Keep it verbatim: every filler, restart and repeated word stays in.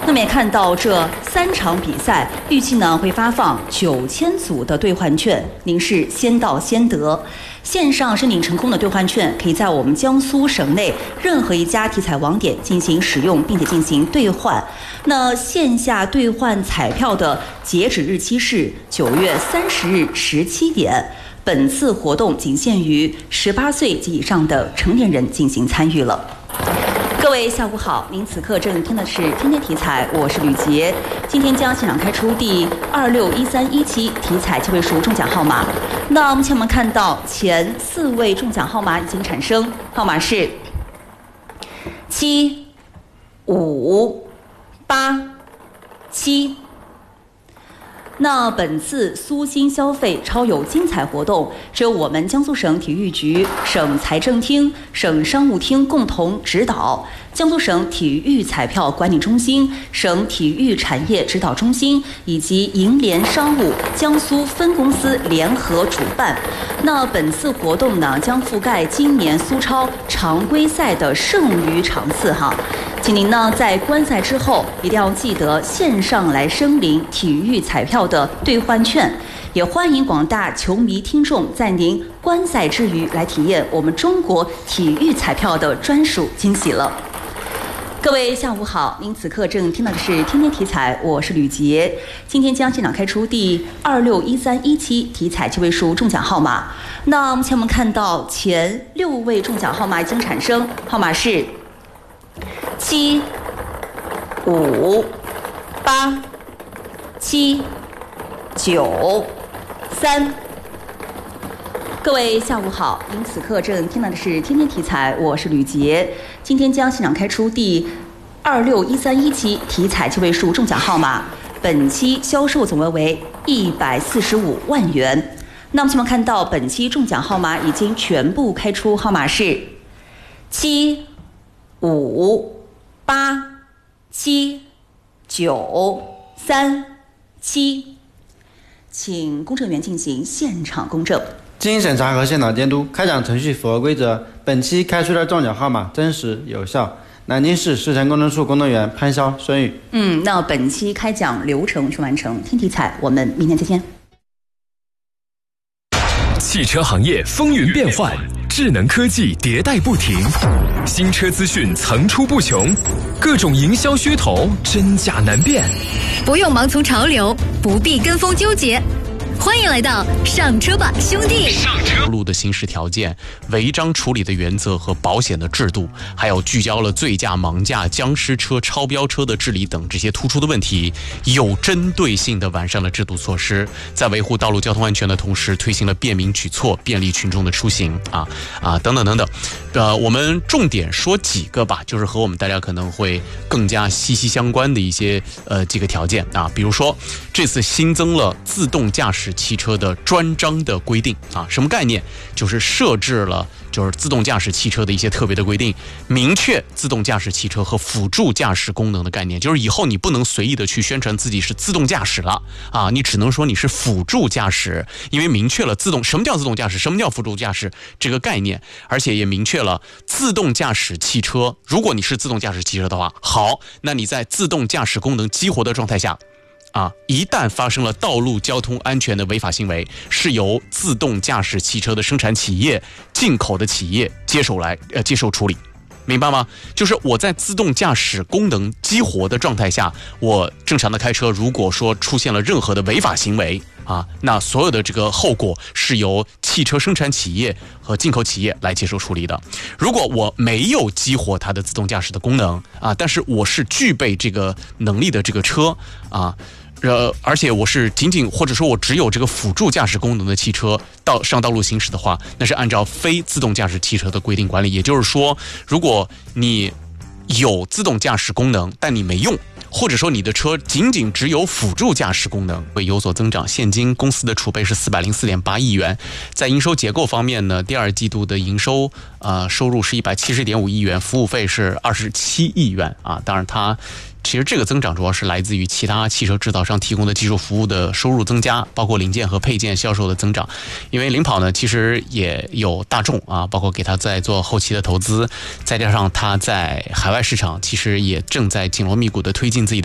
那么也看到这三场比赛，预计呢会发放九千组的兑换券，您是先到先得。线上申请成功的兑换券，可以在我们江苏省内任何一家体彩网点进行使用，并且进行兑换。那线下兑换彩票的截止日期是九月三十日十七点。本次活动仅限于十八岁及以上的成年人进行参与了。各位下午好，您此刻正听的是天天体彩，我是吕杰。今天将现场开出第二六一三一七体彩七位数中奖号码。那目前我们看到前四位中奖号码已经产生，号码是七、五、八、七。那本次苏新消费超有精彩活动，是由我们江苏省体育局、省财政厅、省商务厅共同指导，江苏省体育彩票管理中心、省体育产业指导中心以及银联商务江苏分公司联合主办。那本次活动呢，将覆盖今年苏超常规赛的剩余场次哈。请您呢在观赛之后一定要记得线上来申领体育彩票的兑换券，也欢迎广大球迷听众在您观赛之余来体验我们中国体育彩票的专属惊喜了。各位下午好，您此刻正听到的是天天体彩，我是吕杰。今天将现场开出第二六一三一七体彩七位数中奖号码。那目前我们看到前六位中奖号码已经产生，号码是七、五、八、七、九、三。各位下午好，您此刻正听到的是天天体彩，我是吕杰。今天将现场开出第二六一三一七体彩七位数中奖号码，本期销售总额为一百四十五万元。那么，我们看到本期中奖号码已经全部开出，号码是七、五、八、七、九、三、七。请公证员进行现场公证。 经审查和现场监督，开奖程序符合规则。本期开出的中奖号码真实有效。南京市市城公证处公证员潘潇、孙宇。 嗯，那本期开奖流程全完成。天体彩，我们明天再见。 汽车行业风云变幻，智能科技迭代不停，新车资讯层出不穷，各种营销噱头真假难辨。 不用盲从潮流，不必跟风纠结。欢迎来到上车吧兄弟。 上车路的行驶条件、违章处理的原则和保险的制度，还有聚焦了醉驾、盲驾、僵尸车、超标车的治理等这些突出的问题，有针对性的完善了制度措施，在维护道路交通安全的同时，推行了便民举措，便利群众的出行啊啊等等等等。呃，我们重点说几个吧，就是和我们大家可能会更加息息相关的一些呃几个条件啊，比如说这次新增了自动驾驶汽车的专章的规定啊，什么概念？就是设置了就是自动驾驶汽车的一些特别的规定，明确自动驾驶汽车和辅助驾驶功能的概念，就是以后你不能随意的去宣传自己是自动驾驶了啊，你只能说你是辅助驾驶，因为明确了自动什么叫自动驾驶，什么叫辅助驾驶这个概念，而且也明确了自动驾驶汽车，如果你是自动驾驶汽车的话，好，那你在自动驾驶功能激活的状态下。啊，一旦发生了道路交通安全的违法行为，是由自动驾驶汽车的生产企业、进口的企业接手来呃接受处理，明白吗？就是我在自动驾驶功能激活的状态下，我正常的开车，如果说出现了任何的违法行为啊，那所有的这个后果是由汽车生产企业和进口企业来接受处理的。如果我没有激活它的自动驾驶的功能啊，但是我是具备这个能力的这个车啊。呃，而且我是仅仅或者说我只有这个辅助驾驶功能的汽车到上道路行驶的话，那是按照非自动驾驶汽车的规定管理。也就是说，如果你有自动驾驶功能，但你没用，或者说你的车仅仅只有辅助驾驶功能，会有所增长。现今公司的储备是四百零四点八亿元，在营收结构方面呢，第二季度的营收呃收入是一百七十点五亿元，服务费是二十七亿元啊。当然它。其实这个增长主要是来自于其他汽车制造商提供的技术服务的收入增加，包括零件和配件销售的增长。因为领跑呢，其实也有大众啊，包括给他在做后期的投资，再加上他在海外市场其实也正在紧锣密鼓的推进自己的